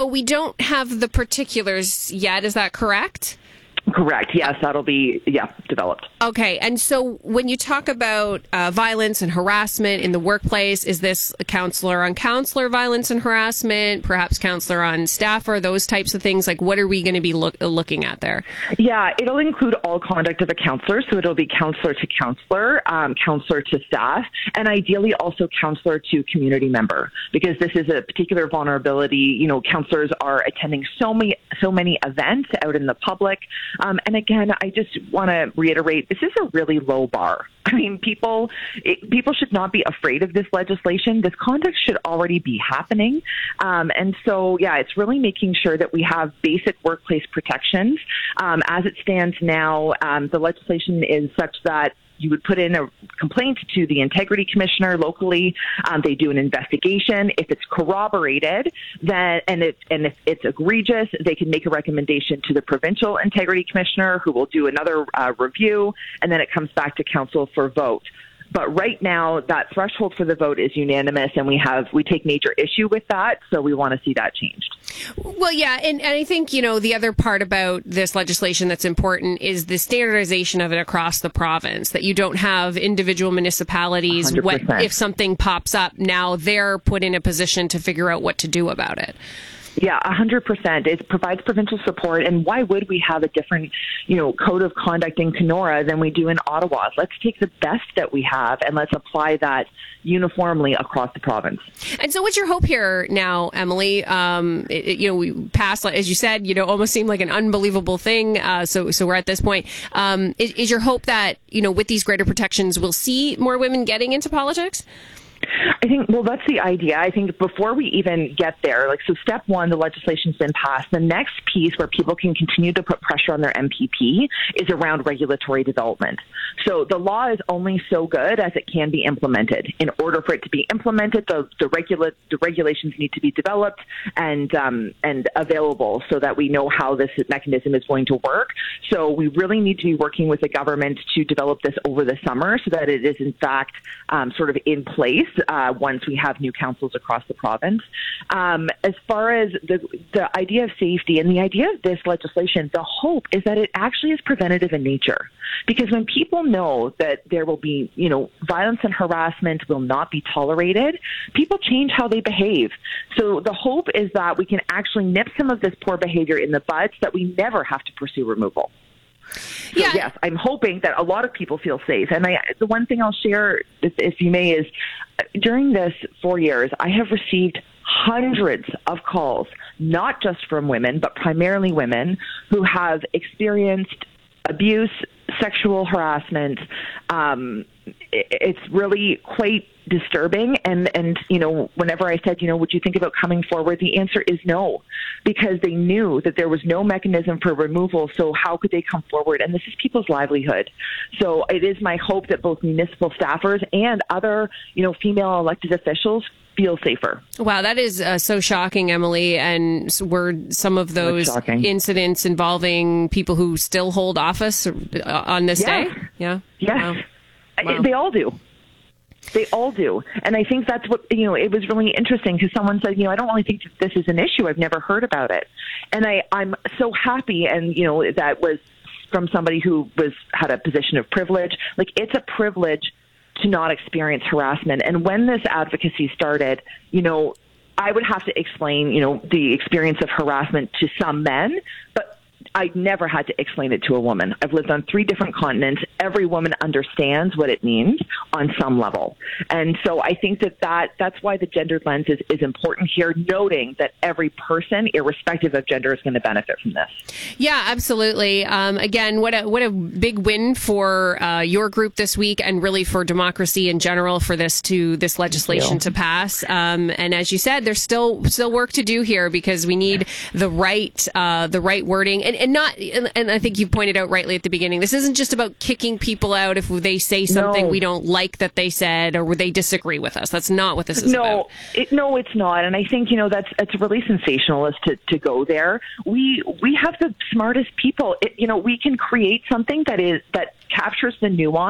so we don't have the particulars yet. Is that correct? Correct. Yes, that'll be, developed. Okay. And so when you talk about violence and harassment in the workplace, is this counselor on counselor violence and harassment, perhaps counselor on staffer, those types of things? Like, what are we going to be looking at there? Yeah, it'll include all conduct of a counselor. So it'll be counselor to counselor, counselor to staff, and ideally also counselor to community member, because this is a particular vulnerability. You know, counselors are attending so many events out in the public. And again, I just want to reiterate, this is a really low bar. I mean, people should not be afraid of this legislation. This conduct should already be happening. And so, it's really making sure that we have basic workplace protections. As it stands now, the legislation is such that you would put in a complaint to the integrity commissioner locally. They do an investigation. If it's corroborated, then if it's egregious, they can make a recommendation to the provincial integrity commissioner, who will do another review, and then it comes back to council for vote. But right now, that threshold for the vote is unanimous, and we take major issue with that, so we want to see that changed. Well, yeah, and I think, the other part about this legislation that's important is the standardization of it across the province, that you don't have individual municipalities, if something pops up, now they're put in a position to figure out what to do about it. Yeah, 100%. It provides provincial support, and why would we have a different, code of conduct in Kenora than we do in Ottawa? Let's take the best that we have and let's apply that uniformly across the province. And so, what's your hope here now, Emily? We passed, as you said, almost seemed like an unbelievable thing. So we're at this point. Is your hope that with these greater protections, we'll see more women getting into politics? I think, that's the idea. I think before we even get there, so step one, the legislation's been passed. The next piece where people can continue to put pressure on their MPP is around regulatory development. So the law is only so good as it can be implemented. In order for it to be implemented, the regulations need to be developed and available so that we know how this mechanism is going to work. So we really need to be working with the government to develop this over the summer so that it is in fact sort of in place once we have new councils across the province. As far as the idea of safety and the idea of this legislation, the hope is that it actually is preventative in nature. Because when people know that there will be, violence and harassment will not be tolerated, people change how they behave. So the hope is that we can actually nip some of this poor behavior in the bud so that we never have to pursue removal. So, yes, I'm hoping that a lot of people feel safe. And the one thing I'll share, if you may, is during this 4 years, I have received hundreds of calls, not just from women, but primarily women who have experienced abuse, sexual harassment. It's really quite disturbing. And whenever I said, would you think about coming forward? The answer is no, because they knew that there was no mechanism for removal. So how could they come forward? And this is people's livelihood. So it is my hope that both municipal staffers and other, female elected officials feel safer. Wow, that is so shocking, Emily. And were some of those incidents involving people who still hold office on this day? Yeah. Yes. Wow. They all do. They all do. And I think that's what, it was really interesting because someone said, I don't really think that this is an issue. I've never heard about it. And I'm so happy. And, that was from somebody who had a position of privilege. Like, it's a privilege to not experience harassment. And when this advocacy started, I would have to explain, the experience of harassment to some men, but I never had to explain it to a woman. I've lived on 3 different continents. Every woman understands what it means on some level. And so I think that's why the gendered lens is important here, noting that every person, irrespective of gender, is going to benefit from this. Yeah, absolutely. Again, what a big win for your group this week, and really for democracy in general, for this legislation to pass. And as you said, there's still work to do here, because we need the right wording. And I think you pointed out rightly at the beginning, this isn't just about kicking people out if they say something we don't like that they said, or they disagree with us. That's not what this is about. No, it's not. And I think, it's really sensationalist to go there. We have the smartest people. We can create something that captures the nuance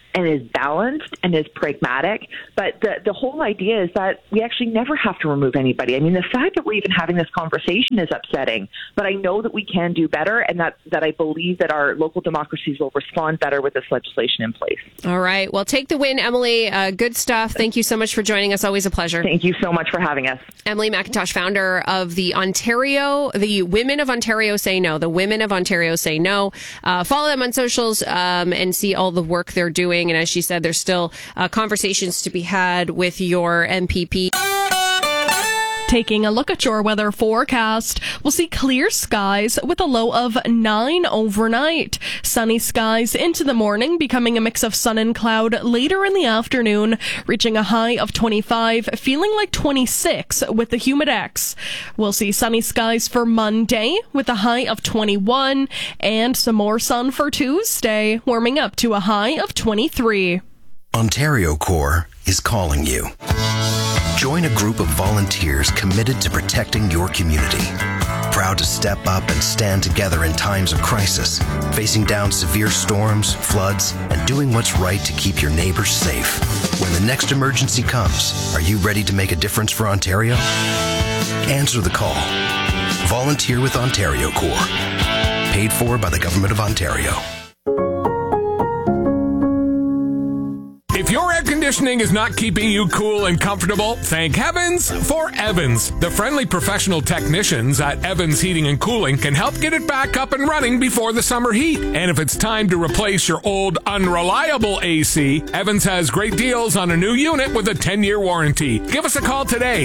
and is balanced and is pragmatic. But the whole idea is that we actually never have to remove anybody. I mean, the fact that we're even having this conversation is upsetting, but I know that we can do better, and that I believe that our local democracies will respond better with this legislation in place. All right. Well, take the win, Emily. Good stuff. Thank you so much for joining us. Always a pleasure. Thank you so much for having us. Emily McIntosh, founder of the Women of Ontario Say No. The Women of Ontario Say No. Follow them on socials and see all the work they're doing. And as she said, there's still conversations to be had with your MPP. Taking a look at your weather forecast, we'll see clear skies with a low of 9 overnight. Sunny skies into the morning, becoming a mix of sun and cloud later in the afternoon, reaching a high of 25, feeling like 26 with the Humidex. We'll see sunny skies for Monday with a high of 21 and some more sun for Tuesday, warming up to a high of 23. Ontario Corps is calling you. Join a group of volunteers committed to protecting your community. Proud to step up and stand together in times of crisis, facing down severe storms, floods, and doing what's right to keep your neighbors safe. When the next emergency comes, are you ready to make a difference for Ontario? Answer the call. Volunteer with Ontario Corps. Paid for by the Government of Ontario. If your air conditioning is not keeping you cool and comfortable, thank heavens for Evans. The friendly professional technicians at Evans Heating and Cooling can help get it back up and running before the summer heat. And if it's time to replace your old unreliable AC, Evans has great deals on a new unit with a 10-year warranty. Give us a call today,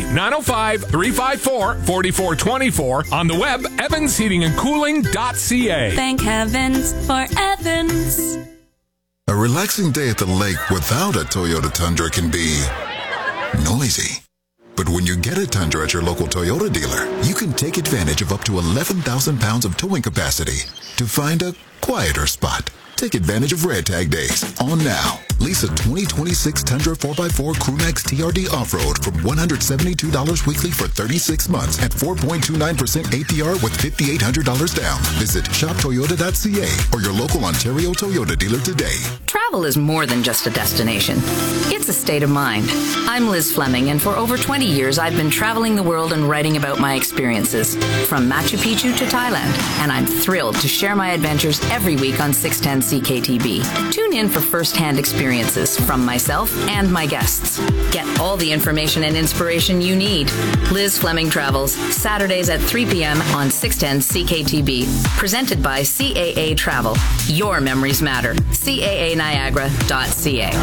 905-354-4424, on the web, evansheatingandcooling.ca. Thank heavens for Evans. A relaxing day at the lake without a Toyota Tundra can be noisy. But when you get a Tundra at your local Toyota dealer, you can take advantage of up to 11,000 pounds of towing capacity to find a quieter spot. Take advantage of Red Tag Days on now. Lease a 2026 Tundra 4x4 Crewmax TRD Off-Road from $172 weekly for 36 months at 4.29% APR with $5,800 down. Visit shoptoyota.ca or your local Ontario Toyota dealer today. Travel is more than just a destination. It's a state of mind. I'm Liz Fleming, and for over 20 years, I've been traveling the world and writing about my experiences, from Machu Picchu to Thailand, and I'm thrilled to share my adventures every week on 610 CKTB. Tune in for first-hand experiences from myself and my guests. Get all the information and inspiration you need. Liz Fleming Travels, Saturdays at 3 p.m. on 610 CKTB. Presented by CAA Travel. Your memories matter. CAANiagara.ca.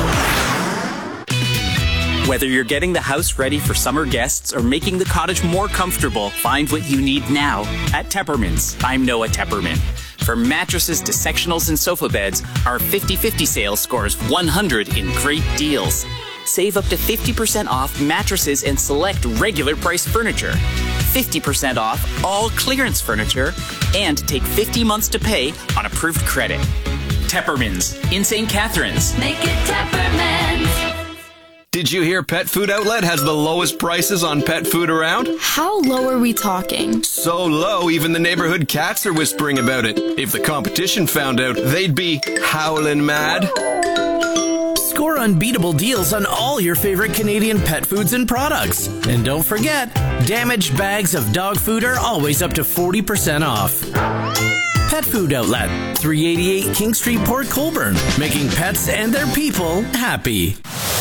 Whether you're getting the house ready for summer guests or making the cottage more comfortable, find what you need now at Tepperman's. I'm Noah Tepperman. From mattresses to sectionals and sofa beds, our 50/50 sale scores 100 in great deals. Save up to 50% off mattresses and select regular price furniture, 50% off all clearance furniture, and take 50 months to pay on approved credit. Tepperman's in St. Catharines. Make it Tepperman's. Did you hear Pet Food Outlet has the lowest prices on pet food around? How low are we talking? So low, even the neighborhood cats are whispering about it. If the competition found out, they'd be howling mad. Score unbeatable deals on all your favorite Canadian pet foods and products. And don't forget, damaged bags of dog food are always up to 40% off. Pet Food Outlet, 388 King Street, Port Colborne, making pets and their people happy.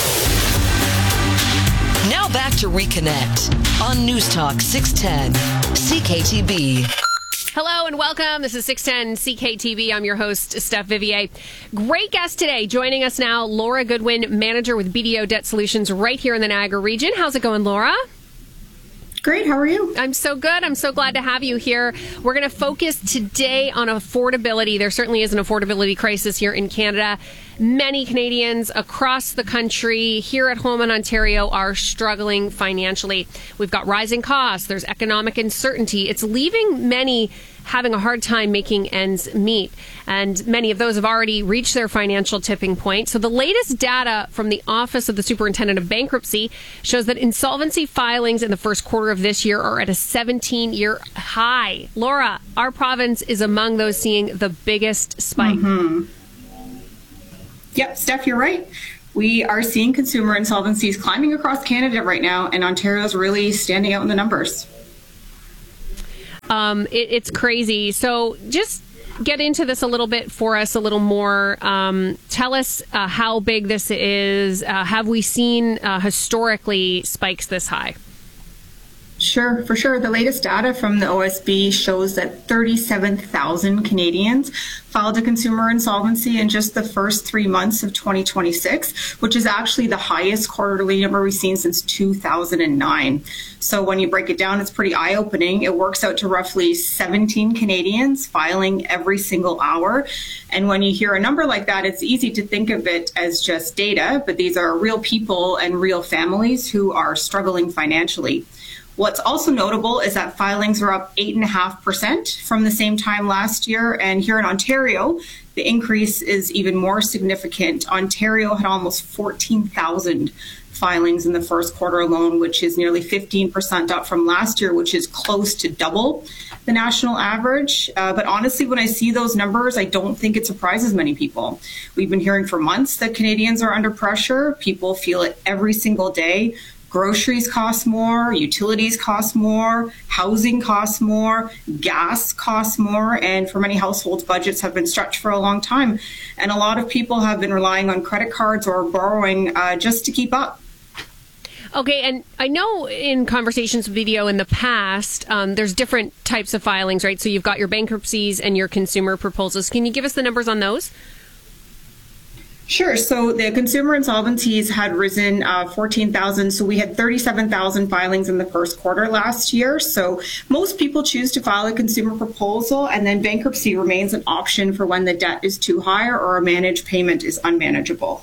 Now back to Reconnect on News Talk 610 CKTB. Hello and welcome. This is 610 CKTV. I'm your host, Steph Vivier. Great guest today. Joining us now, Laura Goodwin, manager with BDO Debt Solutions right here in the Niagara region. How's it going, Laura? Great. How are you? I'm so good. I'm so glad to have you here. We're going to focus today on affordability. There certainly is an affordability crisis here in Canada. Many Canadians across the country, here at home in Ontario, are struggling financially. We've got rising costs. There's economic uncertainty. It's leaving many having a hard time making ends meet. And many of those have already reached their financial tipping point. So the latest data from the Office of the Superintendent of Bankruptcy shows that insolvency filings in the first quarter of this year are at a 17-year high. Laura, our province is among those seeing the biggest spike. Mm-hmm. Yep, Steph, you're right. We are seeing consumer insolvencies climbing across Canada right now, and Ontario's really standing out in the numbers. It's crazy. So just get into this a little bit for us a little more. Tell us how big this is. Have we seen historically spikes this high? Sure, for sure. The latest data from the OSB shows that 37,000 Canadians filed a consumer insolvency in just the first 3 months of 2026, which is actually the highest quarterly number we've seen since 2009. So when you break it down, it's pretty eye-opening. It works out to roughly 17 Canadians filing every single hour. And when you hear a number like that, it's easy to think of it as just data, but these are real people and real families who are struggling financially. What's also notable is that filings are up 8.5% from the same time last year. And here in Ontario, the increase is even more significant. Ontario had almost 14,000 filings in the first quarter alone, which is nearly 15% up from last year, which is close to double the national average. But honestly, when I see those numbers, I don't think it surprises many people. We've been hearing for months that Canadians are under pressure. People feel it every single day. Groceries cost more, utilities cost more, housing costs more, gas costs more, and for many households, budgets have been stretched for a long time. And a lot of people have been relying on credit cards or borrowing just to keep up. Okay, and I know in conversations with video in the past, there's different types of filings, right? So you've got your bankruptcies and your consumer proposals. Can you give us the numbers on those? Sure. So the consumer insolvencies had risen 14,000. So we had 37,000 filings in the first quarter last year. So most people choose to file a consumer proposal, and then bankruptcy remains an option for when the debt is too high or a managed payment is unmanageable.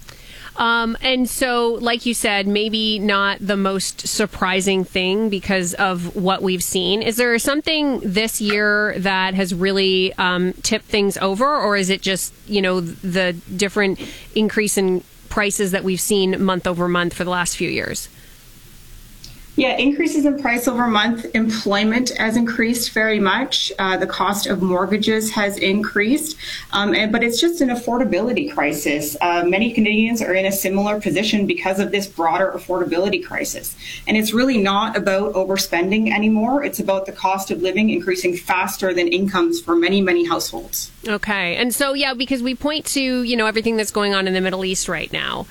And so, like you said, maybe not the most surprising thing because of what we've seen. Is there something this year that has really tipped things over, or is it just, the different increase in prices that we've seen month over month for the last few years? Yeah, increases in price over month. Employment has increased very much. The cost of mortgages has increased, but it's just an affordability crisis. Many Canadians are in a similar position because of this broader affordability crisis. And it's really not about overspending anymore. It's about the cost of living increasing faster than incomes for many, many households. Okay. And so, because we point to, everything that's going on in the Middle East right now.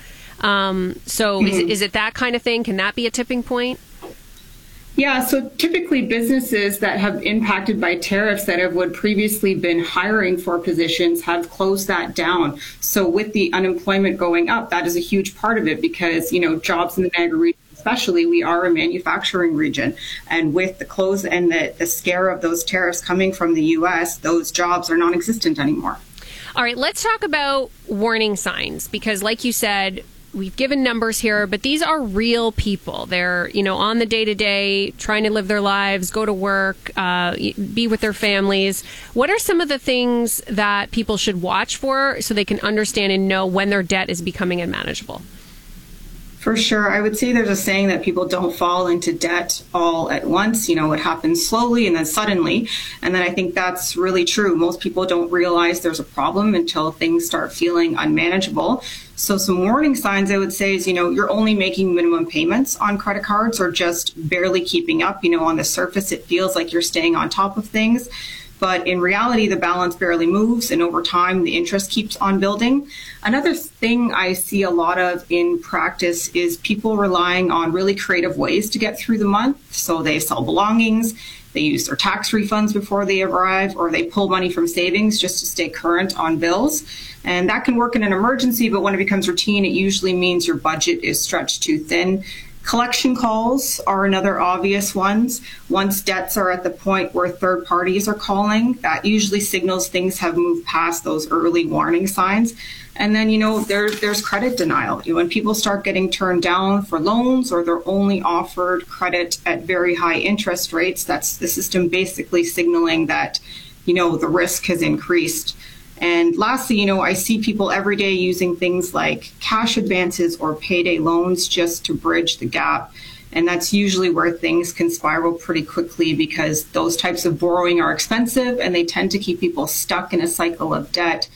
Is it that kind of thing? Can that be a tipping point? Yeah, so typically businesses that have impacted by tariffs that would previously been hiring for positions have closed that down. So with the unemployment going up, that is a huge part of it because, jobs in the Niagara region, especially, we are a manufacturing region. And with the close and the scare of those tariffs coming from the U.S., those jobs are non-existent anymore. All right, let's talk about warning signs because like you said, we've given numbers here, but these are real people. They're, on the day-to-day, trying to live their lives, go to work, be with their families. What are some of the things that people should watch for so they can understand and know when their debt is becoming unmanageable? For sure. I would say there's a saying that people don't fall into debt all at once. It happens slowly and then suddenly. And then I think that's really true. Most people don't realize there's a problem until things start feeling unmanageable. So some warning signs I would say is, you're only making minimum payments on credit cards or just barely keeping up. On the surface, it feels like you're staying on top of things. But in reality, the balance barely moves, and over time, the interest keeps on building. Another thing I see a lot of in practice is people relying on really creative ways to get through the month. So they sell belongings, they use their tax refunds before they arrive, or they pull money from savings just to stay current on bills. And that can work in an emergency, but when it becomes routine, it usually means your budget is stretched too thin. Collection calls are another obvious ones. Once debts are at the point where third parties are calling, that usually signals things have moved past those early warning signs. And then, there's credit denial. When people start getting turned down for loans or they're only offered credit at very high interest rates, that's the system basically signaling that, the risk has increased. And lastly, I see people every day using things like cash advances or payday loans just to bridge the gap. And that's usually where things can spiral pretty quickly because those types of borrowing are expensive and they tend to keep people stuck in a cycle of debt.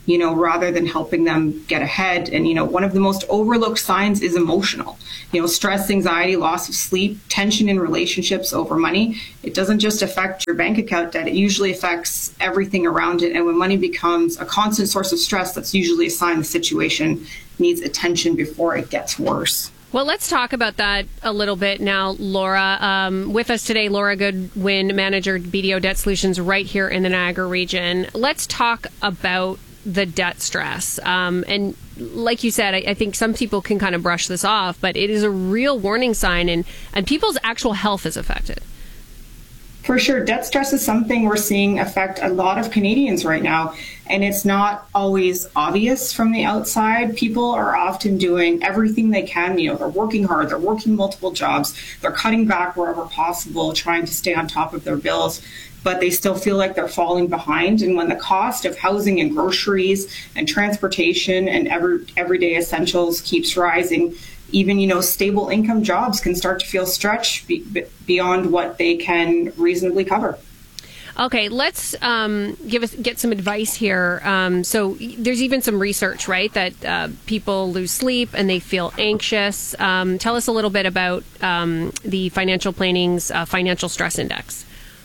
rather than helping them get ahead. And, one of the most overlooked signs is emotional. Stress, anxiety, loss of sleep, tension in relationships over money. It doesn't just affect your bank account debt. It usually affects everything around it. And when money becomes a constant source of stress, that's usually a sign the situation needs attention before it gets worse. Well, let's talk about that a little bit now, Laura. With us today, Laura Goodwin, manager BDO Debt Solutions right here in the Niagara region. Let's talk about the debt stress. And like you said, I think some people can kind of brush this off, but it is a real warning sign, and people's actual health is affected. For sure. Debt stress is something we're seeing affect a lot of Canadians right now, and it's not always obvious from the outside. People are often doing everything they can. They're working hard, they're working multiple jobs, they're cutting back wherever possible, trying to stay on top of their bills, but they still feel like they're falling behind. And when the cost of housing and groceries and transportation and everyday essentials keeps rising, even, stable income jobs can start to feel stretched beyond what they can reasonably cover. Okay, let's get some advice here. So there's even some research, right, that people lose sleep and they feel anxious. Tell us a little bit about the Financial Planning's Financial Stress Index.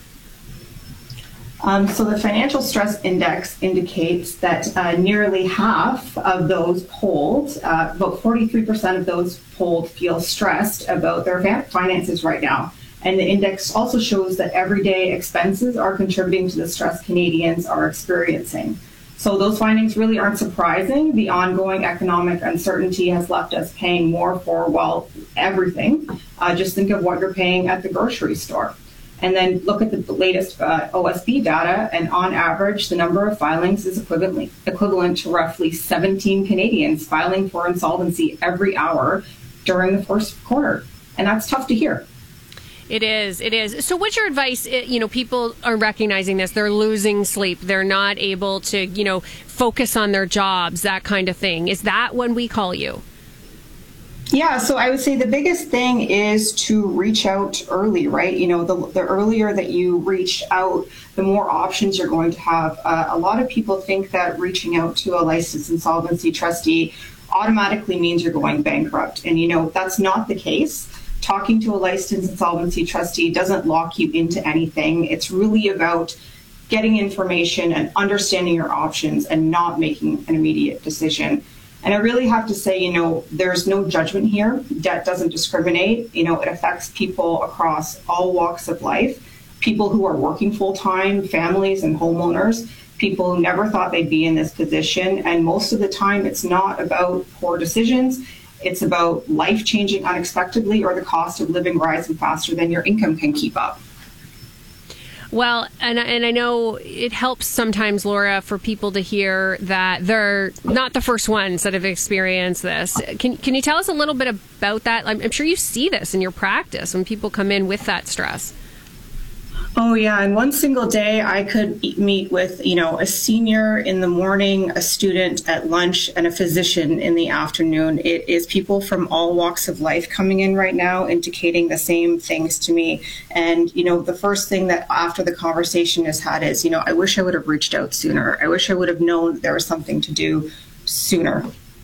So the Financial Stress Index indicates that nearly half of those polled, about 43% of those polled, feel stressed about their finances right now. And the index also shows that everyday expenses are contributing to the stress Canadians are experiencing. So those findings really aren't surprising. The ongoing economic uncertainty has left us paying more for, everything. Just think of what you're paying at the grocery store. And then look at the latest OSB data, and on average, the number of filings is equivalent to roughly 17 Canadians filing for insolvency every hour during the first quarter. And that's tough to hear. It is. So what's your advice? People are recognizing this. They're losing sleep. They're not able to, focus on their jobs, that kind of thing. Is that when we call you? Yeah, so I would say the biggest thing is to reach out early, right? The earlier that you reach out, the more options you're going to have. A lot of people think that reaching out to a licensed insolvency trustee automatically means you're going bankrupt. And, that's not the case. Talking to a licensed insolvency trustee doesn't lock you into anything. It's really about getting information and understanding your options and not making an immediate decision. And I really have to say, there's no judgment here. Debt doesn't discriminate. It affects people across all walks of life. People who are working full-time, families and homeowners, people who never thought they'd be in this position. And most of the time, it's not about poor decisions. It's about life changing unexpectedly or the cost of living rising faster than your income can keep up. Well, and I know it helps sometimes, Laura, for people to hear that they're not the first ones that have experienced this. Can you tell us a little bit about that? I'm sure you see this in your practice when people come in with that stress. Oh, yeah. In one single day, I could meet with, a senior in the morning, a student at lunch, and a physician in the afternoon. It is people from all walks of life coming in right now, indicating the same things to me. And, the first thing that after the conversation is had is, I wish I would have reached out sooner. I wish I would have known there was something to do sooner.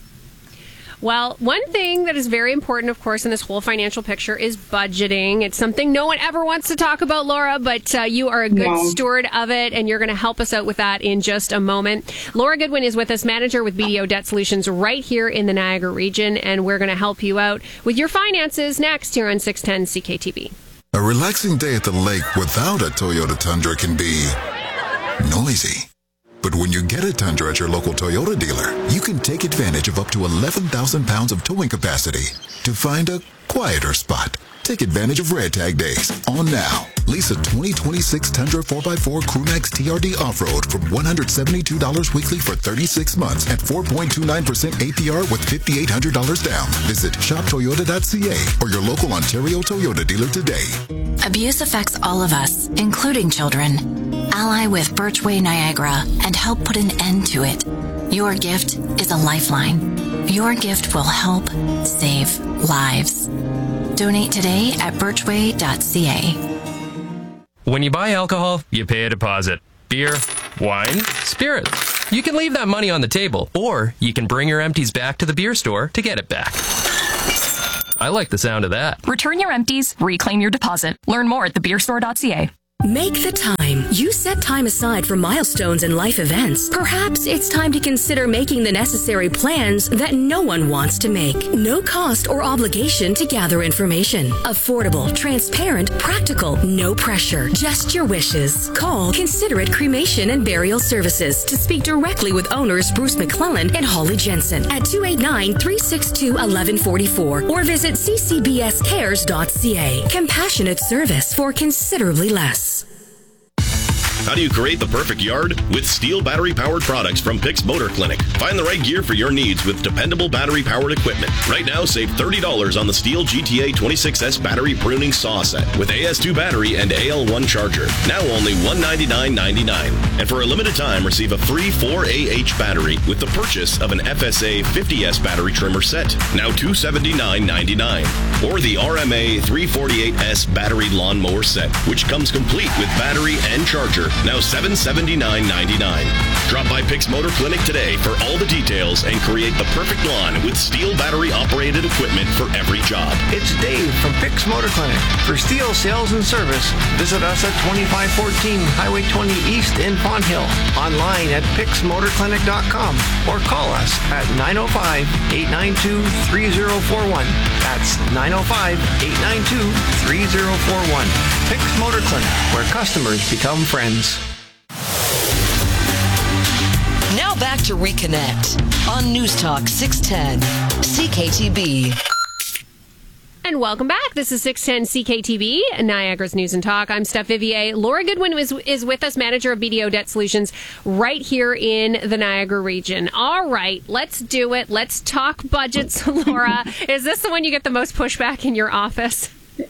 Well, one thing that is very important, of course, in this whole financial picture is budgeting. It's something no one ever wants to talk about, Laura, but you are a good steward of it, and you're going to help us out with that in just a moment. Laura Goodwin is with us, manager with BDO Debt Solutions right here in the Niagara region, and we're going to help you out with your finances next here on 610 CKTB. A relaxing day at the lake without a Toyota Tundra can be noisy. But when you get a Tundra at your local Toyota dealer, you can take advantage of up to 11,000 pounds of towing capacity to find a quieter spot. Take advantage of Red Tag Days on now. Lease a 2026 Tundra 4x4 Crewmax TRD Off-Road from $172 weekly for 36 months at 4.29% APR with $5,800 down. Visit shoptoyota.ca or your local Ontario Toyota dealer today. Abuse affects all of us, including children. Ally with Birchway Niagara and help put an end to it. Your gift is a lifeline. Your gift will help save lives. Donate today at birchway.ca. When you buy alcohol, you pay a deposit. Beer, wine, spirits. You can leave that money on the table, or you can bring your empties back to the beer store to get it back. I like the sound of that. Return your empties, reclaim your deposit. Learn more at thebeerstore.ca. Make the time. You set time aside for milestones and life events. Perhaps it's time to consider making the necessary plans that no one wants to make. No cost or obligation to gather information. Affordable, transparent, practical, no pressure. Just your wishes. Call Considerate Cremation and Burial Services to speak directly with owners Bruce McClellan and Holly Jensen at 289-362-1144 or visit ccbscares.ca. Compassionate service for considerably less. How do you create the perfect yard? With Steel battery-powered products from Pix Motor Clinic. Find the right gear for your needs with dependable battery-powered equipment. Right now, save $30 on the Steel GTA 26S battery pruning saw set with AS2 battery and AL1 charger. Now only $199.99. And for a limited time, receive a free 4AH battery with the purchase of an FSA 50S battery trimmer set. Now $279.99. Or the RMA 348S battery lawnmower set, which comes complete with battery and charger. Now $779.99. Drop by Pix Motor Clinic today for all the details and create the perfect lawn with Steel battery-operated equipment for every job. It's Dave from Pix Motor Clinic. For Steel sales and service, visit us at 2514 Highway 20 East in Pond Hill, online at pixmotorclinic.com, or call us at 905-892-3041. That's 905-892-3041. Pix Motor Clinic, where customers become friends. Now back to Reconnect on News Talk 610 CKTB. And welcome back. This is 610 CKTB, Niagara's News and Talk. I'm Steph Vivier. Laura Goodwin is with us, manager of BDO Debt Solutions, right here in the Niagara region. All right, let's do it. Let's talk budgets, Laura. Is this the one you get the most pushback in your office?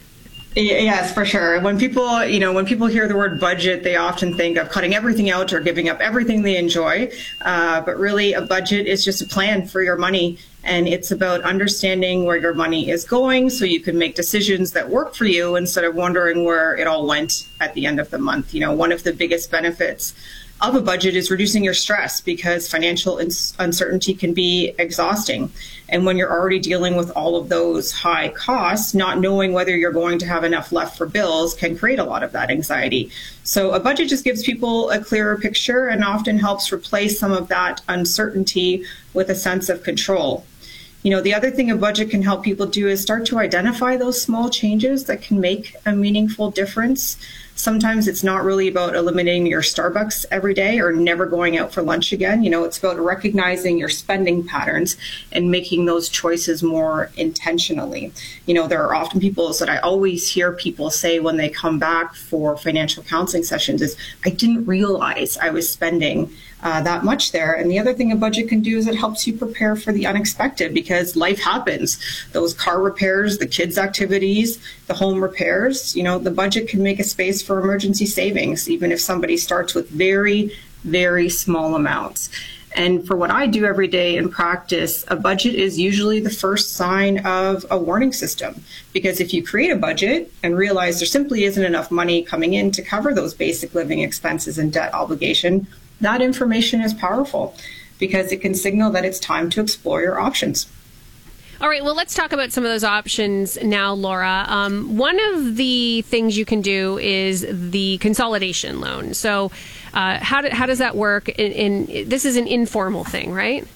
Yes, for sure. When people hear the word budget, they often think of cutting everything out or giving up everything they enjoy. But really, a budget is just a plan for your money. And it's about understanding where your money is going so you can make decisions that work for you instead of wondering where it all went at the end of the month. You know, one of the biggest benefits of a budget is reducing your stress because financial uncertainty can be exhausting. And when you're already dealing with all of those high costs, not knowing whether you're going to have enough left for bills can create a lot of that anxiety. So a budget just gives people a clearer picture and often helps replace some of that uncertainty with a sense of control. You know, the other thing a budget can help people do is start to identify those small changes that can make a meaningful difference. Sometimes it's not really about eliminating your Starbucks every day or never going out for lunch again. You know, it's about recognizing your spending patterns and making those choices more intentionally. You know, there are often people that I always hear people say when they come back for financial counseling sessions is, I didn't realize I was spending that much there. And the other thing a budget can do is it helps you prepare for the unexpected because life happens. Those car repairs, the kids' activities, the home repairs, you know, the budget can make a space for emergency savings, even if somebody starts with very, very small amounts. And for what I do every day in practice, a budget is usually the first sign of a warning system. Because if you create a budget and realize there simply isn't enough money coming in to cover those basic living expenses and debt obligation, that information is powerful because it can signal that it's time to explore your options. All right, well, let's talk about some of those options now, Laura. One of the things you can do is the consolidation loan. So how does that work? This is an informal thing, right?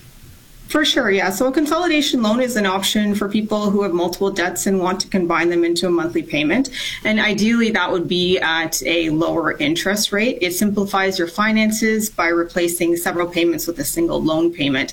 For sure, yeah. So a consolidation loan is an option for people who have multiple debts and want to combine them into a monthly payment. And ideally, that would be at a lower interest rate. It simplifies your finances by replacing several payments with a single loan payment.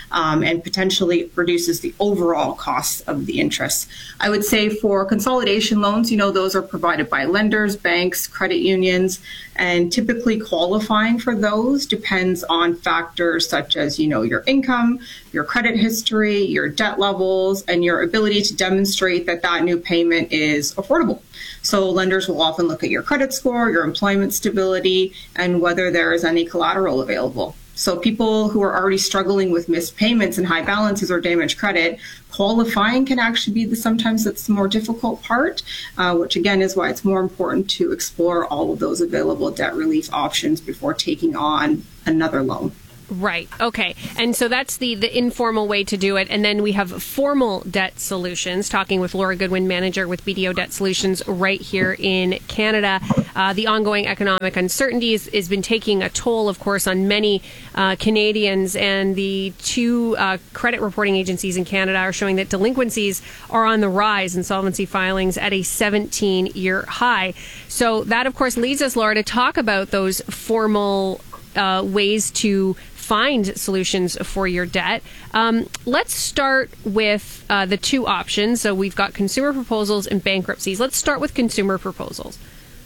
And potentially reduces the overall costs of the interest. I would say for consolidation loans, you know, those are provided by lenders, banks, credit unions, and typically qualifying for those depends on factors such as, you know, your income, your credit history, your debt levels, and your ability to demonstrate that that new payment is affordable. So lenders will often look at your credit score, your employment stability, and whether there is any collateral available. So people who are already struggling with missed payments and high balances or damaged credit, qualifying can actually be sometimes that's the more difficult part, which again is why it's more important to explore all of those available debt relief options before taking on another loan. Right. Okay. And so that's the informal way to do it. And then we have formal debt solutions, talking with Laura Goodwin, manager with BDO Debt Solutions right here in Canada. The ongoing economic uncertainty has been taking a toll, of course, on many Canadians. And the two credit reporting agencies in Canada are showing that delinquencies are on the rise, insolvency filings at a 17-year high. So that, of course, leads us, Laura, to talk about those formal ways to find solutions for your debt. Let's start with the two options. So we've got consumer proposals and bankruptcies. Let's start with consumer proposals.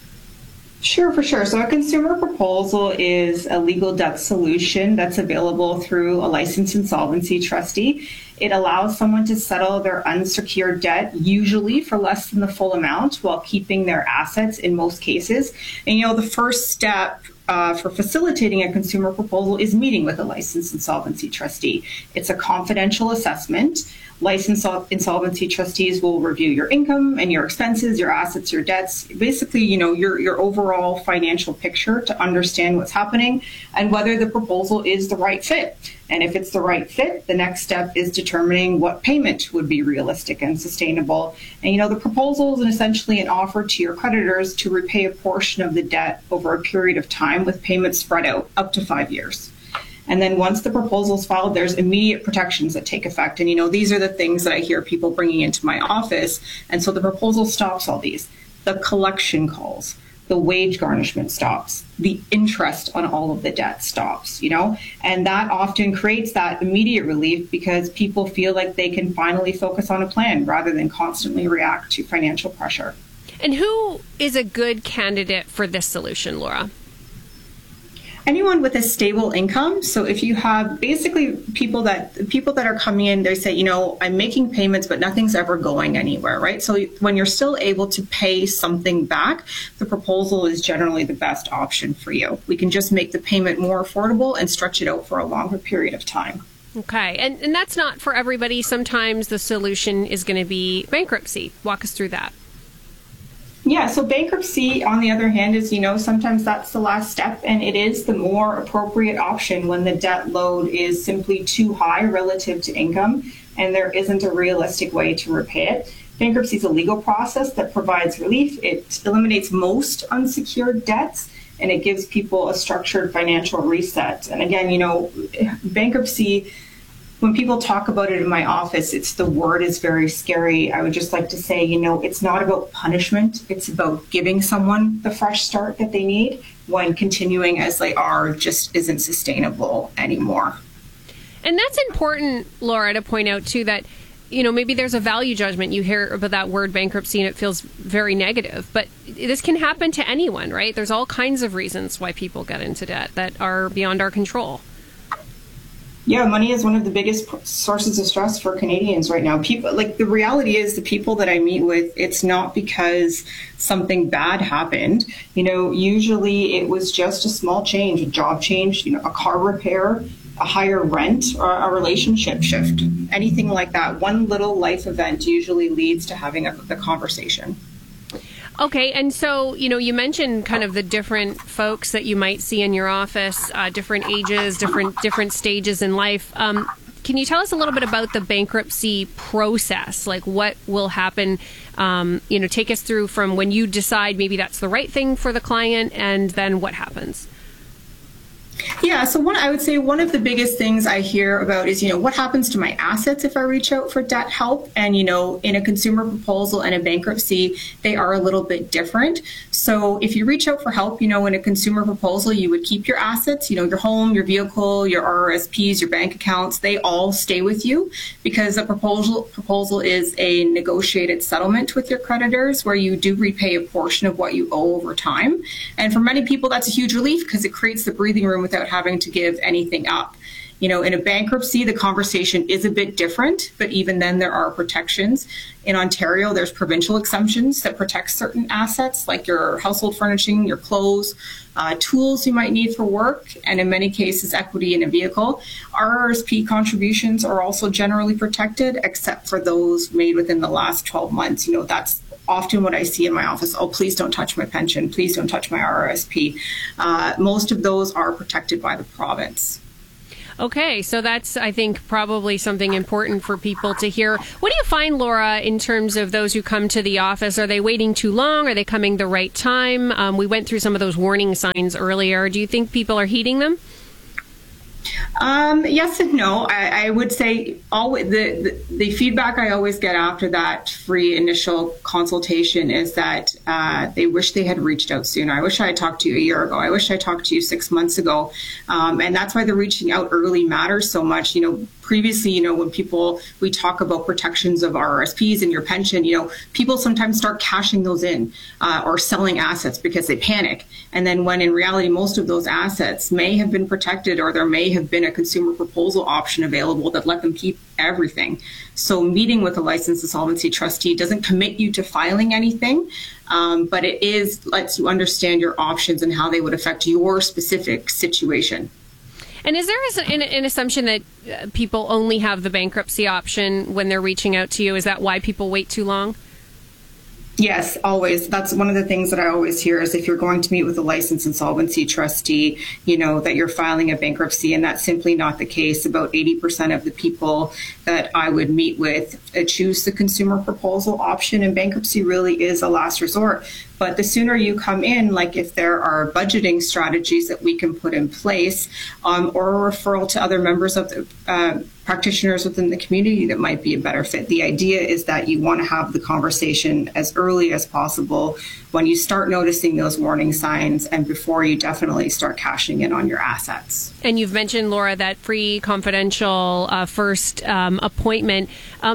Sure, for sure. So a consumer proposal is a legal debt solution that's available through a licensed insolvency trustee. It allows someone to settle their unsecured debt, usually for less than the full amount, while keeping their assets in most cases. And, the first step for facilitating a consumer proposal is meeting with a licensed insolvency trustee. It's a confidential assessment. Licensed insolvency trustees will review your income and your expenses, your assets, your debts, basically, your overall financial picture to understand what's happening and whether the proposal is the right fit. And if it's the right fit, the next step is determining what payment would be realistic and sustainable. And, the proposal is essentially an offer to your creditors to repay a portion of the debt over a period of time with payments spread out up to 5 years. And then once the proposal is filed, there's immediate protections that take effect. And, these are the things that I hear people bringing into my office. And so the proposal stops all these. The collection calls, the wage garnishment stops, the interest on all of the debt stops, and that often creates that immediate relief because people feel like they can finally focus on a plan rather than constantly react to financial pressure. And who is a good candidate for this solution, Laura? Anyone with a stable income. So if you have basically people that are coming in, they say, I'm making payments, but nothing's ever going anywhere, right? So when you're still able to pay something back, the proposal is generally the best option for you. We can just make the payment more affordable and stretch it out for a longer period of time. Okay. And that's not for everybody. Sometimes the solution is going to be bankruptcy. Walk us through that. Yeah, so bankruptcy, on the other hand, is, sometimes that's the last step, and it is the more appropriate option when the debt load is simply too high relative to income and there isn't a realistic way to repay it. Bankruptcy is a legal process that provides relief. It eliminates most unsecured debts, and it gives people a structured financial reset. And again, bankruptcy, when people talk about it in my office, the word is very scary. I would just like to say, it's not about punishment. It's about giving someone the fresh start that they need when continuing as they are just isn't sustainable anymore. And that's important, Laura, to point out, too, that, maybe there's a value judgment. You hear about that word bankruptcy and it feels very negative. But this can happen to anyone, right? There's all kinds of reasons why people get into debt that are beyond our control. Yeah, money is one of the biggest sources of stress for Canadians right now. People, the reality is the people that I meet with, it's not because something bad happened. Usually it was just a small change, a job change, a car repair, a higher rent, or a relationship shift. Anything like that. One little life event usually leads to having the conversation. Okay, and so, you mentioned kind of the different folks that you might see in your office, different ages, different stages in life. Can you tell us a little bit about the bankruptcy process? Like what will happen? Take us through from when you decide maybe that's the right thing for the client and then what happens. Yeah, so I would say one of the biggest things I hear about is, what happens to my assets if I reach out for debt help? And, in a consumer proposal and a bankruptcy, they are a little bit different. So if you reach out for help, in a consumer proposal, you would keep your assets, your home, your vehicle, your RRSPs, your bank accounts, they all stay with you because a proposal is a negotiated settlement with your creditors where you do repay a portion of what you owe over time. And for many people, that's a huge relief because it creates the breathing room without having to give anything up. In a bankruptcy, the conversation is a bit different, but even then there are protections. In Ontario, there's provincial exemptions that protect certain assets like your household furnishing, your clothes, tools you might need for work, and in many cases, equity in a vehicle. RRSP contributions are also generally protected, except for those made within the last 12 months. That's often what I see in my office. Oh, please don't touch my pension. Please don't touch my RRSP. Most of those are protected by the province. Okay, so that's, I think, probably something important for people to hear. What do you find, Laura, in terms of those who come to the office? Are they waiting too long? Are they coming the right time? We went through some of those warning signs earlier. Do you think people are heeding them? Yes and no. I would say the feedback I always get after that free initial consultation is that they wish they had reached out sooner. I wish I had talked to you a year ago. I wish I talked to you 6 months ago. And that's why the reaching out early matters so much. Previously, when we talk about protections of RRSPs and your pension, people sometimes start cashing those in or selling assets because they panic. And then when in reality, most of those assets may have been protected, or there may have been a consumer proposal option available that let them keep everything. So meeting with a licensed insolvency trustee doesn't commit you to filing anything, but it lets you understand your options and how they would affect your specific situation. And is there an assumption that people only have the bankruptcy option when they're reaching out to you? Is that why people wait too long? Yes, always. That's one of the things that I always hear is if you're going to meet with a licensed insolvency trustee, that you're filing a bankruptcy, and that's simply not the case. About 80% of the people that I would meet with choose the consumer proposal option, and bankruptcy really is a last resort. But the sooner you come in, like if there are budgeting strategies that we can put in place, or a referral to other members of the practitioners within the community that might be a better fit. The idea is that you want to have the conversation as early as possible when you start noticing those warning signs and before you definitely start cashing in on your assets. And you've mentioned, Laura, that free confidential first appointment.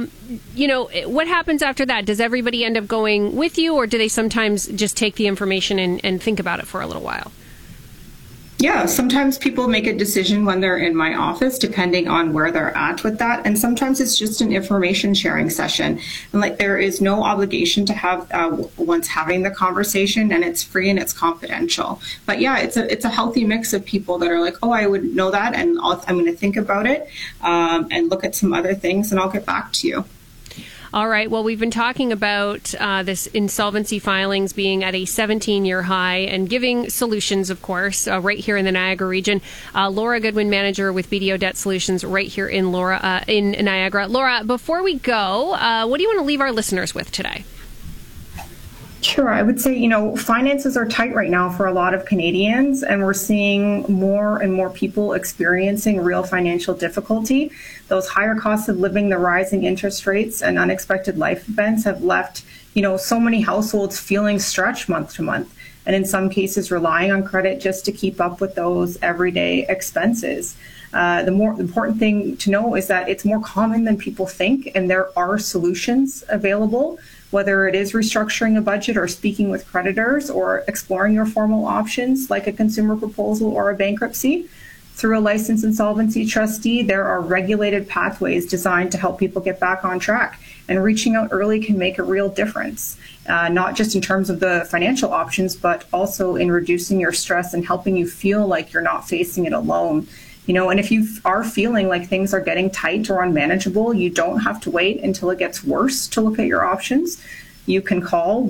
What happens after that? Does everybody end up going with you, or do they sometimes just take the information and think about it for a little while? Yeah, sometimes people make a decision when they're in my office, depending on where they're at with that. And sometimes it's just an information sharing session. And there is no obligation to have once having the conversation, and it's free and it's confidential. But yeah, it's a healthy mix of people that are like, oh, I would know that, and I'm going to think about it and look at some other things, and I'll get back to you. All right. Well, we've been talking about this insolvency filings being at a 17-year high and giving solutions, of course, right here in the Niagara region. Laura Goodwin, manager with BDO Debt Solutions right here in Niagara. Laura, before we go, what do you want to leave our listeners with today? Sure. I would say, finances are tight right now for a lot of Canadians, and we're seeing more and more people experiencing real financial difficulty. Those higher costs of living, the rising interest rates, and unexpected life events have left, so many households feeling stretched month to month, and in some cases relying on credit just to keep up with those everyday expenses. The more important thing to know is that it's more common than people think, and there are solutions available, whether it is restructuring a budget or speaking with creditors or exploring your formal options like a consumer proposal or a bankruptcy. Through a licensed insolvency trustee, there are regulated pathways designed to help people get back on track, and reaching out early can make a real difference, not just in terms of the financial options, but also in reducing your stress and helping you feel like you're not facing it alone. And if you are feeling like things are getting tight or unmanageable, you don't have to wait until it gets worse to look at your options. You can call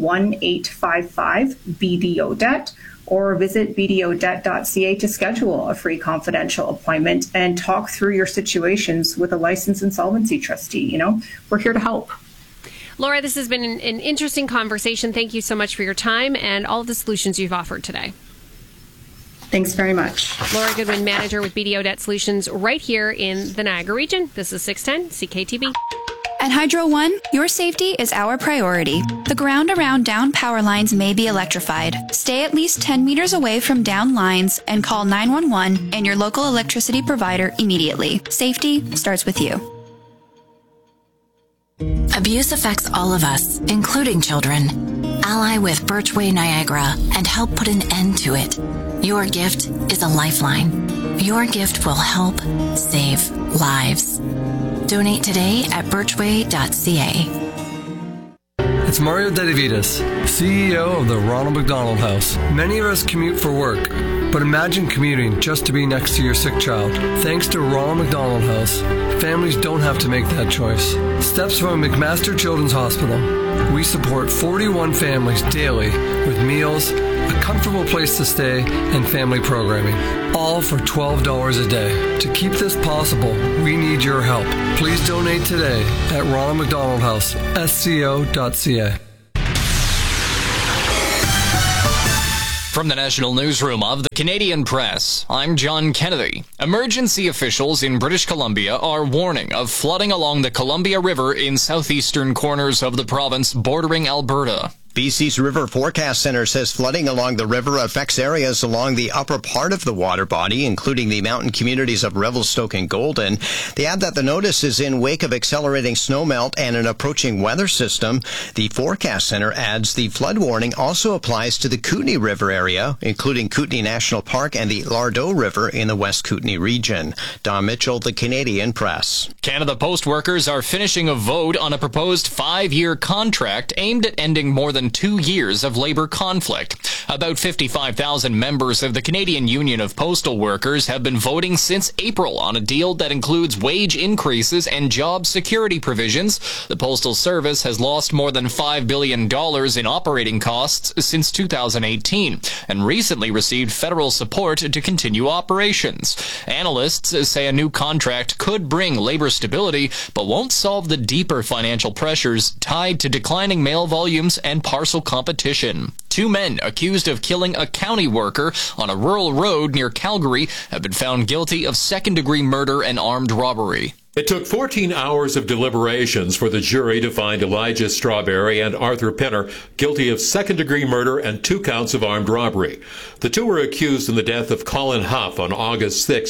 1-855-BDO-DEBT or visit bdodebt.ca to schedule a free confidential appointment and talk through your situations with a licensed insolvency trustee. We're here to help. Laura, this has been an interesting conversation. Thank you so much for your time and all of the solutions you've offered today. Thanks very much. Laura Goodwin, manager with BDO Debt Solutions right here in the Niagara region. This is 610 CKTB. At Hydro One, your safety is our priority. The ground around down power lines may be electrified. Stay at least 10 meters away from down lines and call 911 and your local electricity provider immediately. Safety starts with you. Abuse affects all of us, including children. Ally with Birchway Niagara and help put an end to it. Your gift is a lifeline. Your gift will help save lives. Donate today at birchway.ca. It's Mario Dedivitas, CEO of the Ronald McDonald House. Many of us commute for work, but imagine commuting just to be next to your sick child. Thanks to Ronald McDonald House, families don't have to make that choice. Steps from McMaster Children's Hospital. We support 41 families daily with meals, a comfortable place to stay, and family programming, all for $12 a day. To keep this possible, we need your help. Please donate today at Ronald McDonald House, sco.ca. From the National Newsroom of the Canadian Press, I'm John Kennedy. Emergency officials in British Columbia are warning of flooding along the Columbia River in southeastern corners of the province bordering Alberta. BC's River Forecast Center says flooding along the river affects areas along the upper part of the water body, including the mountain communities of Revelstoke and Golden. They add that the notice is in wake of accelerating snowmelt and an approaching weather system. The Forecast Center adds the flood warning also applies to the Kootenay River area, including Kootenay National Park and the Lardo River in the West Kootenay region. Don Mitchell, the Canadian Press. Canada Post workers are finishing a vote on a proposed 5-year contract aimed at ending more than 2 years of labor conflict. About 55,000 members of the Canadian Union of Postal Workers have been voting since April on a deal that includes wage increases and job security provisions. The Postal Service has lost more than $5 billion in operating costs since 2018 and recently received federal support to continue operations. Analysts say a new contract could bring labor stability but won't solve the deeper financial pressures tied to declining mail volumes and parcel competition. 2 men accused of killing a county worker on a rural road near Calgary have been found guilty of second-degree murder and armed robbery. It took 14 hours of deliberations for the jury to find Elijah Strawberry and Arthur Pinner guilty of second-degree murder and 2 counts of armed robbery. The 2 were accused in the death of Colin Huff on August 6,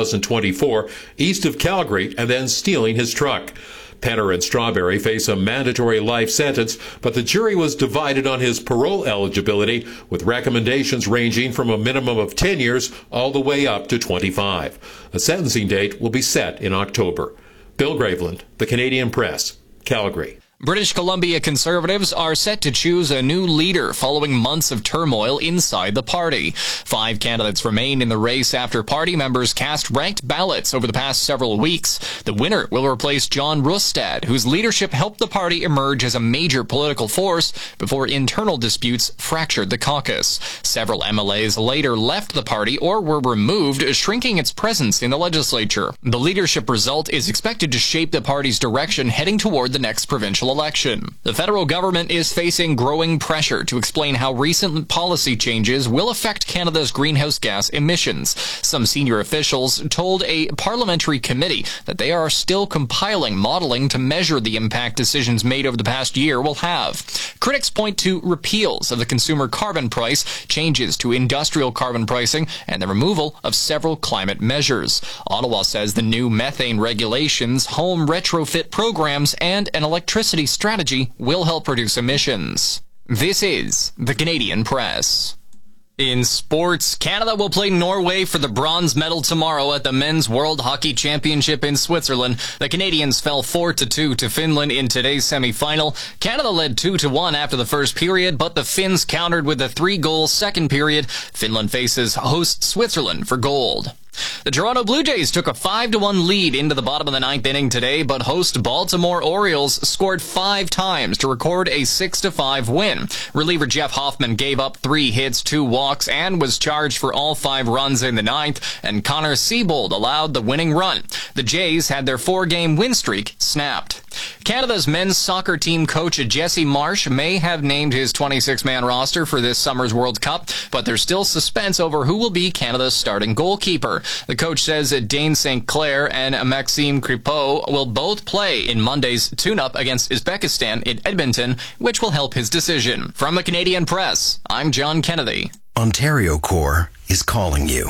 2024, east of Calgary, and then stealing his truck. Penner and Strawberry face a mandatory life sentence, but the jury was divided on his parole eligibility, with recommendations ranging from a minimum of 10 years all the way up to 25. A sentencing date will be set in October. Bill Graveland, The Canadian Press, Calgary. British Columbia Conservatives are set to choose a new leader following months of turmoil inside the party. 5 candidates remain in the race after party members cast ranked ballots over the past several weeks. The winner will replace John Rustad, whose leadership helped the party emerge as a major political force before internal disputes fractured the caucus. Several MLAs later left the party or were removed, shrinking its presence in the legislature. The leadership result is expected to shape the party's direction heading toward the next provincial election. The federal government is facing growing pressure to explain how recent policy changes will affect Canada's greenhouse gas emissions. Some senior officials told a parliamentary committee that they are still compiling modeling to measure the impact decisions made over the past year will have. Critics point to repeals of the consumer carbon price, changes to industrial carbon pricing, and the removal of several climate measures. Ottawa says the new methane regulations, home retrofit programs, and an electricity strategy will help reduce emissions. This is the Canadian Press. In sports, Canada will play Norway for the bronze medal tomorrow at the Men's World Hockey Championship in Switzerland. The Canadians fell 4-2 to Finland in today's semi-final. Canada led 2-1 after the first period, but the Finns countered with a 3-goal second period. Finland faces host Switzerland for gold. The Toronto Blue Jays took a 5-1 lead into the bottom of the 9th inning today, but host Baltimore Orioles scored 5 times to record a 6-5 win. Reliever Jeff Hoffman gave up 3 hits, 2 walks, and was charged for all 5 runs in the 9th, and Connor Siebold allowed the winning run. The Jays had their 4-game win streak snapped. Canada's men's soccer team coach Jesse Marsh may have named his 26-man roster for this summer's World Cup, but there's still suspense over who will be Canada's starting goalkeeper. The coach says Dane St. Clair and Maxime Crepeau will both play in Monday's tune-up against Uzbekistan in Edmonton, which will help his decision. From the Canadian Press, I'm John Kennedy. Ontario Corps is calling you.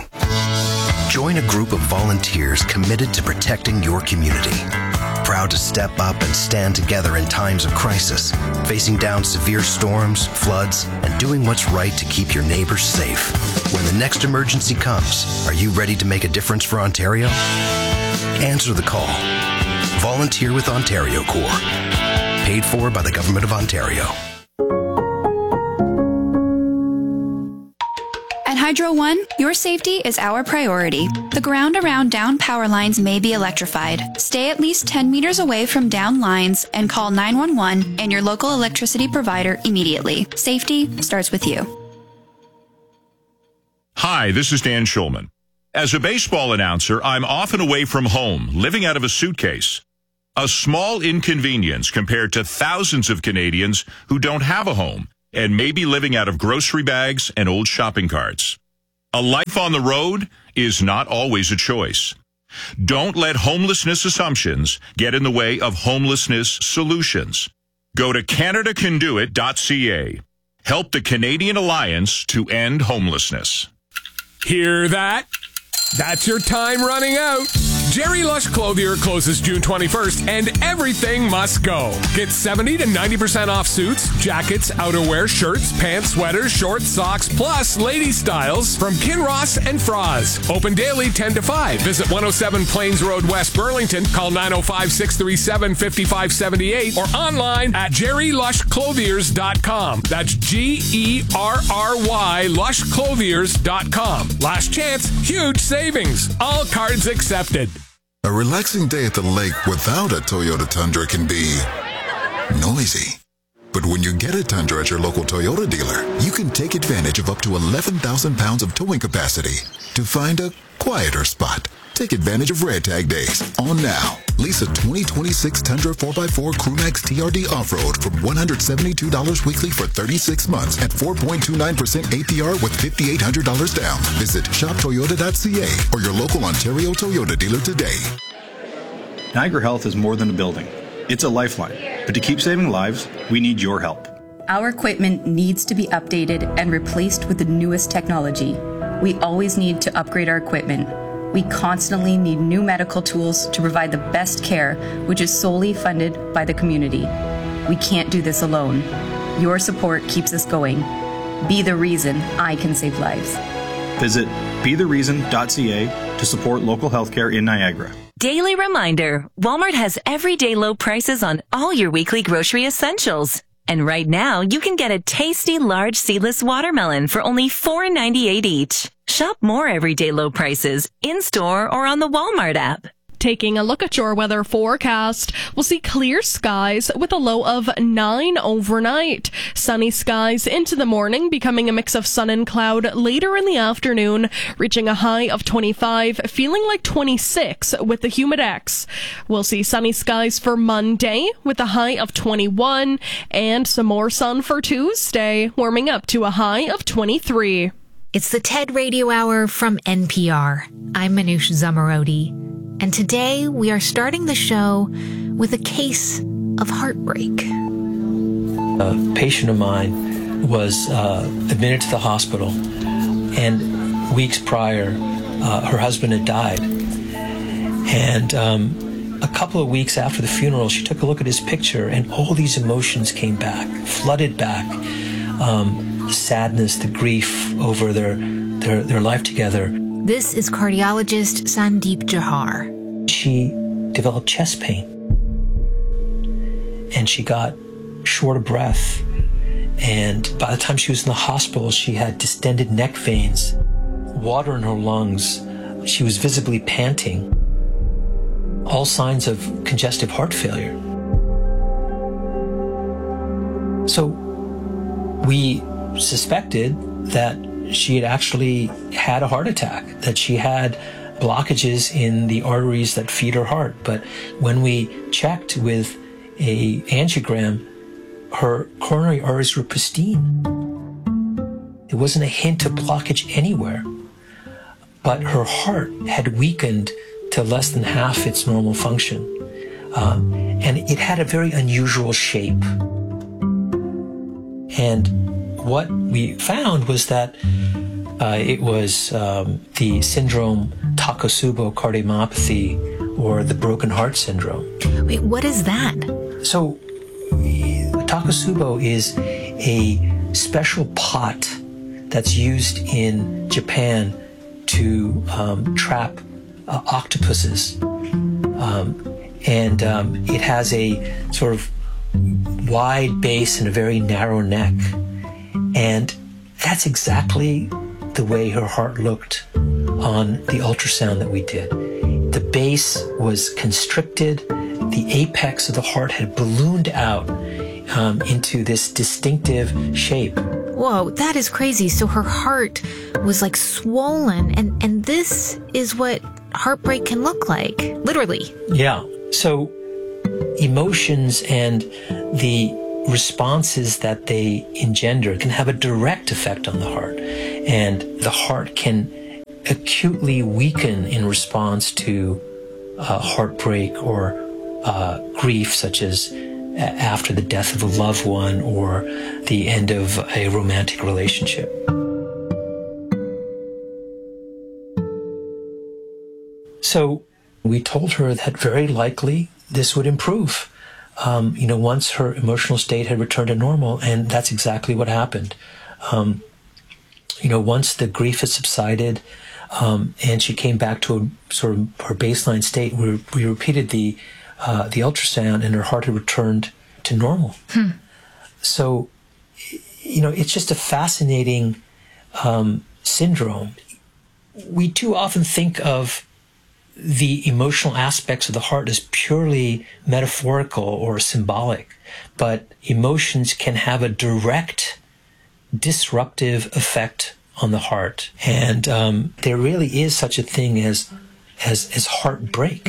Join a group of volunteers committed to protecting your community. Proud to step up and stand together in times of crisis, facing down severe storms, floods, and doing what's right to keep your neighbors safe. When the the next emergency comes, are you ready to make a difference for Ontario? Answer the call. Volunteer with Ontario Corps. Paid for by the Government of Ontario. At Hydro One, your safety is our priority. The ground around down power lines may be electrified. Stay at least 10 meters away from down lines and call 911 and your local electricity provider immediately. Safety starts with you. Hi, this is Dan Schulman. As a baseball announcer, I'm often away from home, living out of a suitcase. A small inconvenience compared to thousands of Canadians who don't have a home and may be living out of grocery bags and old shopping carts. A life on the road is not always a choice. Don't let homelessness assumptions get in the way of homelessness solutions. Go to CanadaCanDoIt.ca. Help the Canadian Alliance to End Homelessness. Hear that? That's your time running out. Jerry Lush Clothier closes June 21st, and everything must go. Get 70 to 90% off suits, jackets, outerwear, shirts, pants, sweaters, shorts, socks, plus lady styles from Kinross and Froz. Open daily 10 to 5. Visit 107 Plains Road, West Burlington. Call 905-637-5578 or online at jerrylushclothiers.com. That's Gerry lushclothiers.com. Last chance, huge savings. All cards accepted. A relaxing day at the lake without a Toyota Tundra can be noisy. But when you get a Tundra at your local Toyota dealer, you can take advantage of up to 11,000 pounds of towing capacity to find a quieter spot. Take advantage of Red Tag Days on now. Lease a 2026 Tundra 4x4 Crewmax TRD Off-Road for $172 weekly for 36 months at 4.29% APR with $5,800 down. Visit shoptoyota.ca or your local Ontario Toyota dealer today. Niagara Health is more than a building. It's a lifeline. But to keep saving lives, we need your help. Our equipment needs to be updated and replaced with the newest technology. We always need to upgrade our equipment. We constantly need new medical tools to provide the best care, which is solely funded by the community. We can't do this alone. Your support keeps us going. Be the reason I can save lives. Visit bethereason.ca to support local healthcare in Niagara. Daily reminder, Walmart has everyday low prices on all your weekly grocery essentials. And right now, you can get a tasty large seedless watermelon for only $4.98 each. Shop more everyday low prices in-store or on the Walmart app. Taking a look at your weather forecast, we'll see clear skies with a low of 9 overnight. Sunny skies into the morning, becoming a mix of sun and cloud later in the afternoon, reaching a high of 25, feeling like 26 with the Humidex. We'll see sunny skies for Monday with a high of 21 and some more sun for Tuesday, warming up to a high of 23. It's the TED Radio Hour from NPR. I'm Manoush Zomorodi. And today we are starting the show with a case of heartbreak. A patient of mine was admitted to the hospital, and weeks prior, her husband had died. And a couple of weeks after the funeral, she took a look at his picture, and all these emotions came back, flooded back. The sadness, the grief over their life together. This is cardiologist Sandeep Johar. She developed chest pain, and she got short of breath. And by the time she was in the hospital, she had distended neck veins, water in her lungs. She was visibly panting. All signs of congestive heart failure. So we suspected that she had actually had a heart attack, that she had blockages in the arteries that feed her heart. But when we checked with a angiogram, her coronary arteries were pristine. There wasn't a hint of blockage anywhere. But her heart had weakened to less than half its normal function. And it had a very unusual shape. And what we found was that it was the syndrome Takotsubo cardiomyopathy, or the broken heart syndrome. Wait, what is that? So Takotsubo is a special pot that's used in Japan to trap octopuses. It has a sort of wide base and a very narrow neck. And that's exactly the way her heart looked on the ultrasound that we did. The base was constricted. The apex of the heart had ballooned out into this distinctive shape. Whoa, that is crazy. So her heart was like swollen, and this is what heartbreak can look like, literally. Yeah. So emotions and the responses that they engender can have a direct effect on the heart. And the heart can acutely weaken in response to heartbreak or grief, such as after the death of a loved one or the end of a romantic relationship. So we told her that very likely this would improve, once her emotional state had returned to normal, and that's exactly what happened. Once the grief had subsided, and she came back to a sort of her baseline state, we repeated the ultrasound, and her heart had returned to normal. So, it's just a fascinating syndrome. We too often think of the emotional aspects of the heart as purely metaphorical or symbolic, but emotions can have a direct disruptive effect on the heart. And there really is such a thing as heartbreak.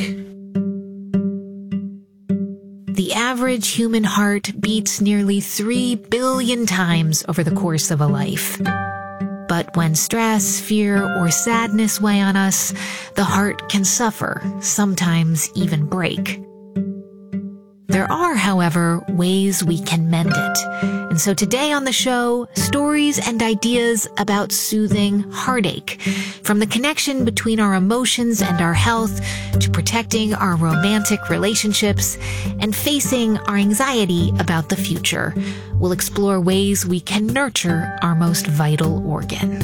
The average human heart beats nearly 3 billion times over the course of a life. But when stress, fear, or sadness weigh on us, the heart can suffer, sometimes even break. There are, however, ways we can mend it. And so today on the show, stories and ideas about soothing heartache. From the connection between our emotions and our health, to protecting our romantic relationships, and facing our anxiety about the future. We'll explore ways we can nurture our most vital organ.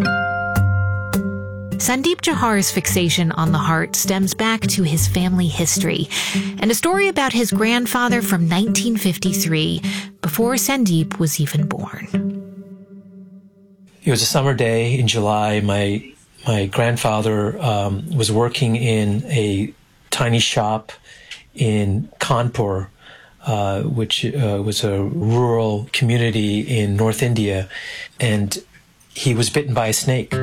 Sandeep Jahar's fixation on the heart stems back to his family history and a story about his grandfather from 1953, before Sandeep was even born. It was a summer day in July. My grandfather was working in a tiny shop in Kanpur, which was a rural community in North India, and he was bitten by a snake.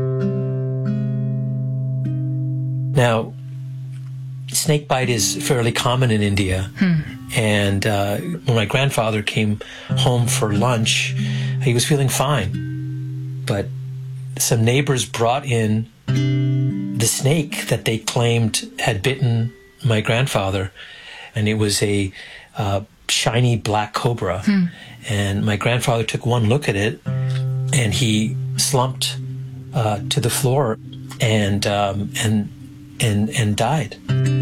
Now, snake bite is fairly common in India, and when my grandfather came home for lunch, he was feeling fine, but some neighbors brought in the snake that they claimed had bitten my grandfather, and it was a shiny black cobra. And my grandfather took one look at it, and he slumped to the floor and died.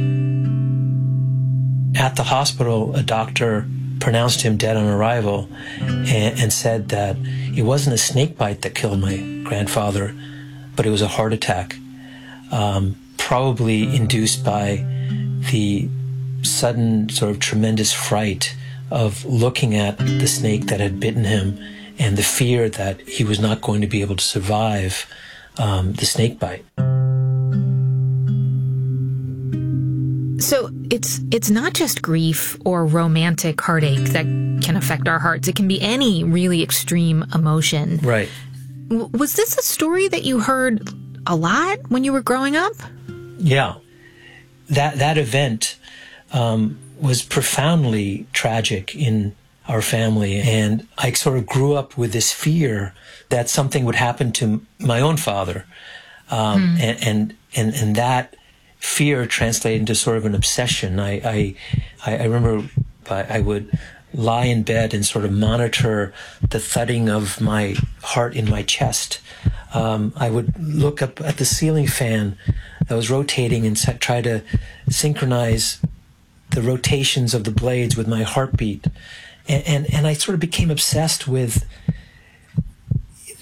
At the hospital, a doctor pronounced him dead on arrival and said that it wasn't a snake bite that killed my grandfather, but it was a heart attack, probably induced by the sudden sort of tremendous fright of looking at the snake that had bitten him and the fear that he was not going to be able to survive the snake bite. So it's not just grief or romantic heartache that can affect our hearts. It can be any really extreme emotion. Right. Was this a story that you heard a lot when you were growing up? Yeah. That event was profoundly tragic in our family, and I sort of grew up with this fear that something would happen to my own father, and that fear translated into sort of an obsession. I remember I would lie in bed and sort of monitor the thudding of my heart in my chest. I would look up at the ceiling fan that was rotating and try to synchronize the rotations of the blades with my heartbeat. And I sort of became obsessed with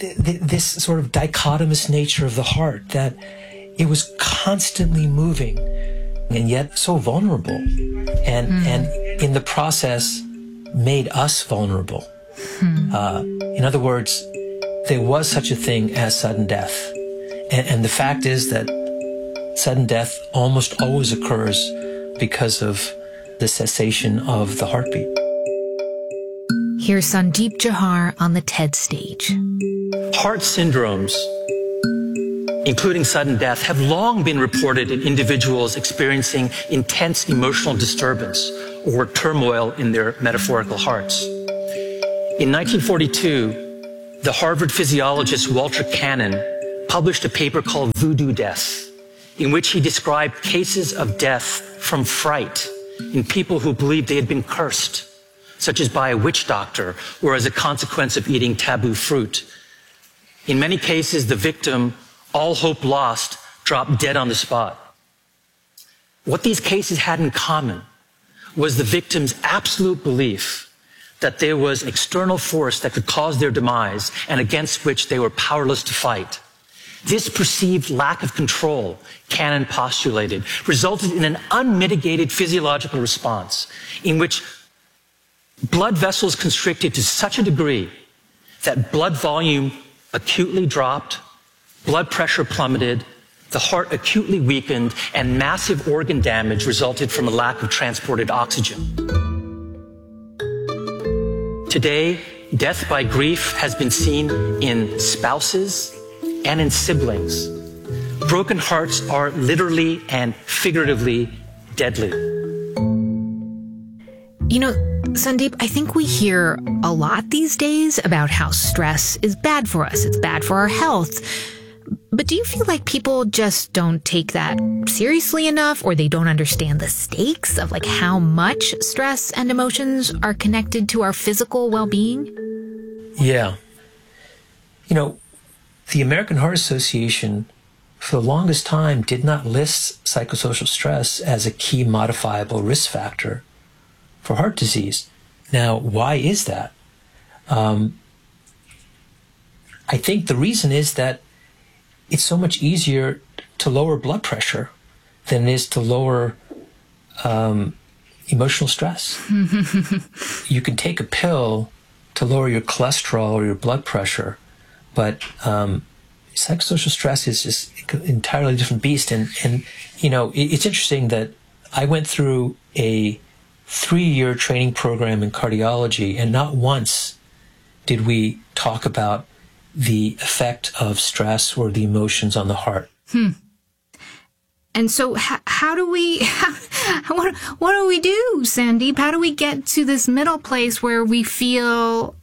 this sort of dichotomous nature of the heart, that it was constantly moving and yet so vulnerable, and in the process made us vulnerable. In other words, there was such a thing as sudden death. And the fact is that sudden death almost always occurs because of the cessation of the heartbeat. Here's Sandeep Johar on the TED stage. Heart syndromes, including sudden death, have long been reported in individuals experiencing intense emotional disturbance or turmoil in their metaphorical hearts. In 1942, the Harvard physiologist Walter Cannon published a paper called Voodoo Death, in which he described cases of death from fright in people who believed they had been cursed, such as by a witch doctor or as a consequence of eating taboo fruit. In many cases, the victim, all hope lost, dropped dead on the spot. What these cases had in common was the victim's absolute belief that there was an external force that could cause their demise and against which they were powerless to fight. This perceived lack of control, Cannon postulated, resulted in an unmitigated physiological response in which blood vessels constricted to such a degree that blood volume acutely dropped, blood pressure plummeted, the heart acutely weakened, and massive organ damage resulted from a lack of transported oxygen. Today, death by grief has been seen in spouses and in siblings. Broken hearts are literally and figuratively deadly. You know, Sandeep, I think we hear a lot these days about how stress is bad for us. It's bad for our health. But do you feel like people just don't take that seriously enough, or they don't understand the stakes of like how much stress and emotions are connected to our physical well-being? Yeah. You know, the American Heart Association, for the longest time, did not list psychosocial stress as a key modifiable risk factor for heart disease. Now, why is that? I think the reason is that it's so much easier to lower blood pressure than it is to lower emotional stress. You can take a pill to lower your cholesterol or your blood pressure, but psychosocial stress is just an entirely different beast. And you know, it's interesting that I went through a 3-year training program in cardiology, and not once did we talk about the effect of stress or the emotions on the heart. And so how do we, what do we do, Sandeep? How do we get to this middle place where we feel,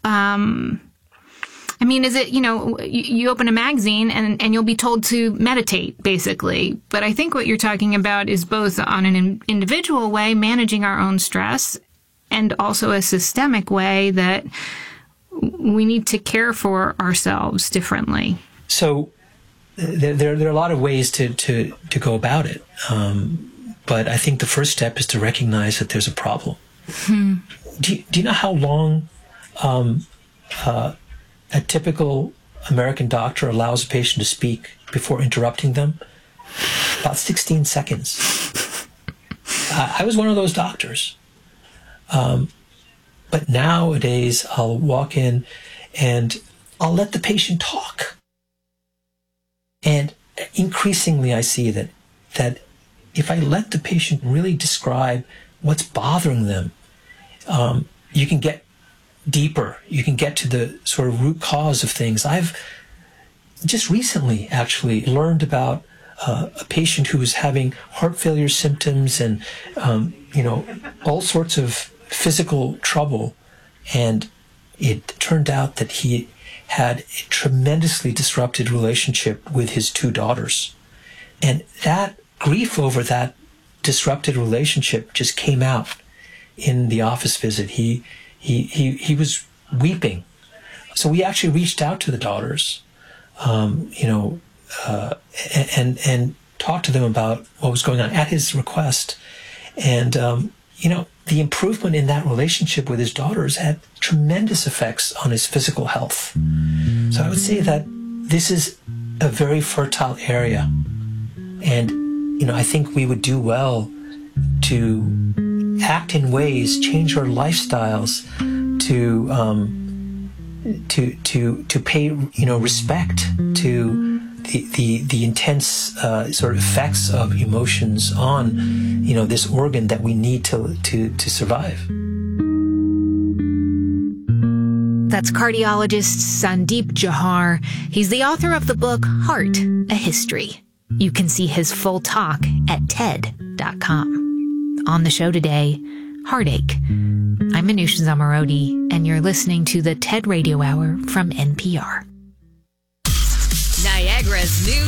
I mean, is it, you know, you open a magazine and you'll be told to meditate, basically. But I think what you're talking about is both on an individual way, managing our own stress, and also a systemic way that we need to care for ourselves differently. So there are a lot of ways to go about it. But I think the first step is to recognize that there's a problem. Do you know how long a typical American doctor allows a patient to speak before interrupting them? About 16 seconds. I was one of those doctors. But nowadays, I'll walk in and I'll let the patient talk. And increasingly, I see that if I let the patient really describe what's bothering them, you can get deeper. You can get to the sort of root cause of things. I've just recently actually learned about a patient who was having heart failure symptoms and, you know, all sorts of physical trouble. And it turned out that he had a tremendously disrupted relationship with his 2 daughters. And that grief over that disrupted relationship just came out in the office visit. He was weeping. So we actually reached out to the daughters, you know, and talked to them about what was going on at his request. And, you know, the improvement in that relationship with his daughters had tremendous effects on his physical health. So I would say that this is a very fertile area. And, I think we would do well to act in ways, change our lifestyles to pay, respect to the intense sort of effects of emotions on, this organ that we need to survive. That's cardiologist Sandeep Johar. He's the author of the book Heart, A History. You can see his full talk at TED.com. On the show today, heartache. I'm Manoush Zomorodi, and you're listening to the TED Radio Hour from NPR. Niagara's new